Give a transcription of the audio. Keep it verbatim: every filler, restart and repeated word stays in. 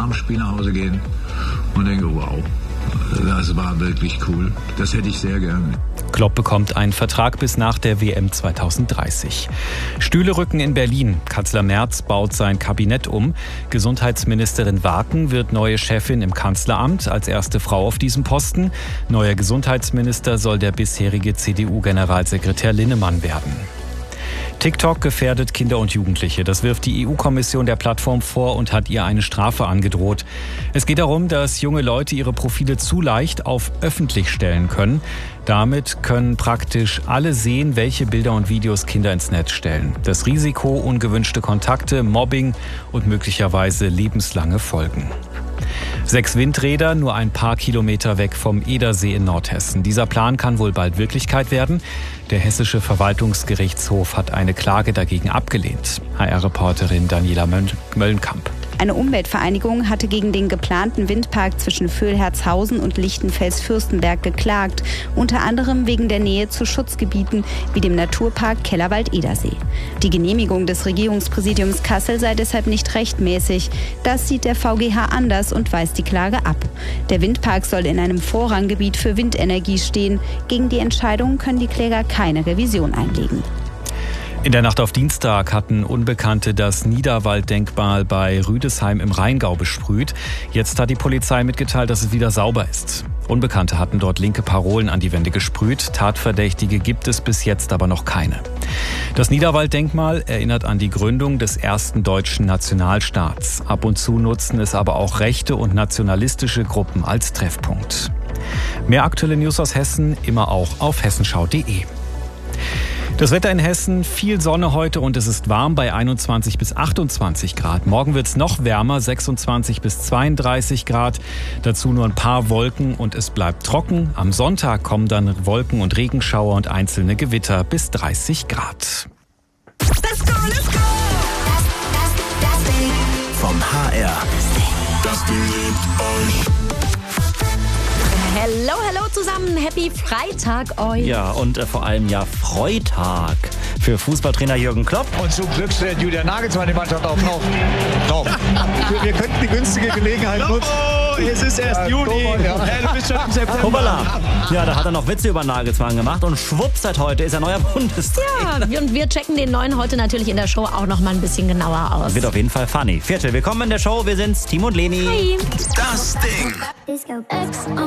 dem Spiel nach Hause gehen und denke, wow, das war wirklich cool. Das hätte ich sehr gerne. Klopp bekommt einen Vertrag bis nach der W M zweitausenddreißig. Stühle rücken in Berlin. Kanzler Merz baut sein Kabinett um. Gesundheitsministerin Waken wird neue Chefin im Kanzleramt, als erste Frau auf diesem Posten. Neuer Gesundheitsminister soll der bisherige C D U-Generalsekretär Linnemann werden. TikTok gefährdet Kinder und Jugendliche. Das wirft die E U-Kommission der Plattform vor und hat ihr eine Strafe angedroht. Es geht darum, dass junge Leute ihre Profile zu leicht auf öffentlich stellen können. Damit können praktisch alle sehen, welche Bilder und Videos Kinder ins Netz stellen. Das Risiko, ungewünschte Kontakte, Mobbing und möglicherweise lebenslange Folgen. Sechs Windräder nur ein paar Kilometer weg vom Edersee in Nordhessen. Dieser Plan kann wohl bald Wirklichkeit werden. Der Hessische Verwaltungsgerichtshof hat eine Klage dagegen abgelehnt. H R-Reporterin Daniela Möllenkamp. Eine Umweltvereinigung hatte gegen den geplanten Windpark zwischen Vöhlherzhausen und Lichtenfels-Fürstenberg geklagt, unter anderem wegen der Nähe zu Schutzgebieten wie dem Naturpark Kellerwald-Edersee. Die Genehmigung des Regierungspräsidiums Kassel sei deshalb nicht rechtmäßig. Das sieht der V G H anders und weist die Klage ab. Der Windpark soll in einem Vorranggebiet für Windenergie stehen. Gegen die Entscheidung können die Kläger keine Revision einlegen. In der Nacht auf Dienstag hatten Unbekannte das Niederwalddenkmal bei Rüdesheim im Rheingau besprüht. Jetzt hat die Polizei mitgeteilt, dass es wieder sauber ist. Unbekannte hatten dort linke Parolen an die Wände gesprüht. Tatverdächtige gibt es bis jetzt aber noch keine. Das Niederwalddenkmal erinnert an die Gründung des ersten deutschen Nationalstaats. Ab und zu nutzen es aber auch rechte und nationalistische Gruppen als Treffpunkt. Mehr aktuelle News aus Hessen immer auch auf hessenschau punkt de. Das Wetter in Hessen, viel Sonne heute und es ist warm bei einundzwanzig bis achtundzwanzig Grad. Morgen wird es noch wärmer, sechsundzwanzig bis zweiunddreißig Grad. Dazu nur ein paar Wolken und es bleibt trocken. Am Sonntag kommen dann Wolken und Regenschauer und einzelne Gewitter bis dreißig Grad. Let's go, let's go! Das, das, das Ding. Vom H R. Das Ding liebt euch. Hello, hello zusammen. Happy Freitag euch. Ja, und äh, vor allem ja Freitag für Fußballtrainer Jürgen Klopp. Und zum Glück stellt Julian Nagelsmann die Mannschaft auf. Auf. Auf. Wir könnten die günstige Gelegenheit nutzen. Oh, es ist erst Ja, Juni. guck mal, ja. Ja, du bist schon im September. Hoppala. Ja, da hat er noch Witze über Nagelsmann gemacht und schwupps, seit heute ist er neuer Bundestrainer. Ja, und wir checken den neuen heute natürlich in der Show auch noch mal ein bisschen genauer aus. Wird auf jeden Fall funny. Viertel, willkommen in der Show. Wir sind's, Timo und Leni. Hi. Das Ding.